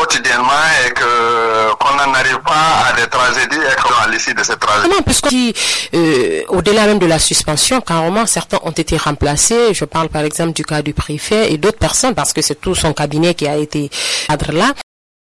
quotidiennement et qu'on n'en arrive pas à des tragédies et qu'on à l'issue de ces tragédies. Comment, puisque au-delà même de la suspension, carrément certains ont été remplacés. Je parle par exemple du cas du préfet et d'autres personnes parce que c'est tout son cabinet qui a été cadre là.